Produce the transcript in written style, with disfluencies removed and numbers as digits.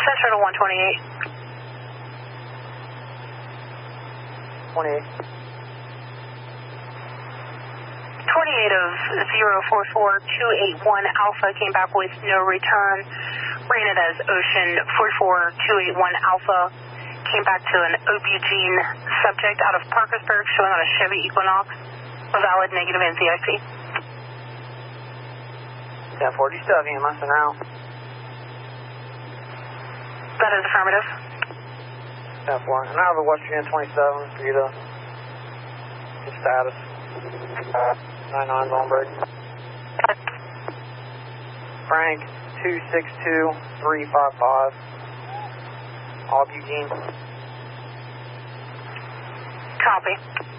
Central to 128. 28. 28 of 044281 Alpha came back with no return. Ran it as Ocean 44281 Alpha. Came back to an Eugene subject out of Parkersburg showing on a Chevy Equinox. A valid negative NCIC. 10-4, do you still have EMS in now? That is affirmative. 10-4, and I have a West Virginia 27 for you to get status. 99's on break. Frank 262355. All Eugene. Copy.